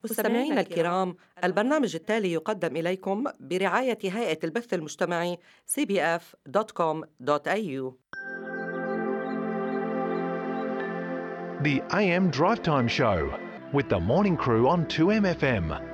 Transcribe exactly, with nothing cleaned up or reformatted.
مستمعينا الكرام، البرنامج التالي يقدم إليكم برعاية هيئة البث المجتمعي سي بي إف دوت كوم دوت إيه يو. The A M Drive Time Show with the morning crew on two M F M.